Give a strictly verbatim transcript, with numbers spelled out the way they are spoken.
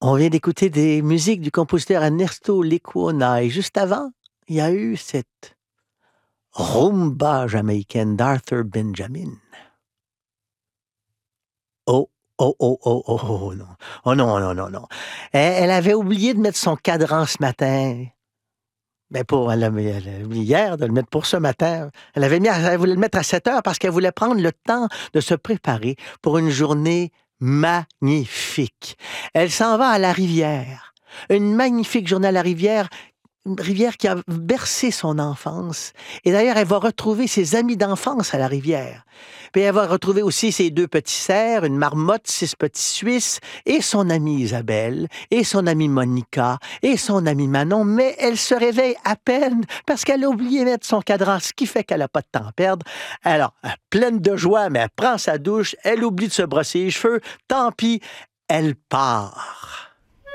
On vient d'écouter des musiques du compositeur Ernesto Lecuona et juste avant, il y a eu cette rumba jamaïcaine d'Arthur Benjamin. Oh, oh, oh, oh, oh, oh, oh, non. Oh non, non, non, non. Elle, elle avait oublié de mettre son cadran ce matin. Ben pour, elle avait, elle avait oublié hier de le mettre pour ce matin. Elle avait mis, à- elle voulait le mettre à sept heures parce qu'elle voulait prendre le temps de se préparer pour une journée magnifique. Elle s'en va à la rivière. Une magnifique journée à la rivière, une rivière qui a bercé son enfance. Et d'ailleurs, elle va retrouver ses amis d'enfance à la rivière. Puis elle va retrouver aussi ses deux petits cerfs, une marmotte, six petits Suisses, et son amie Isabelle, et son amie Monica, et son amie Manon. Mais elle se réveille à peine parce qu'elle a oublié de mettre son cadran, ce qui fait qu'elle n'a pas de temps à perdre. Alors, elle, pleine de joie, mais elle prend sa douche, elle oublie de se brosser les cheveux. Tant pis, elle part.